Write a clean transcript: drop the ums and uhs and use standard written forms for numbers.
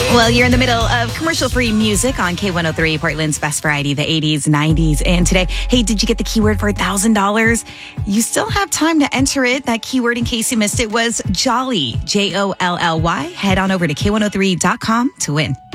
Well, you're in the middle of commercial-free music on K103, Portland's best variety, the 80s, 90s, and today. Hey, did you get the keyword for $1,000? You still have time to enter it. That keyword, in case you missed it, was Jolly, Jolly. Head on over to K103.com to win.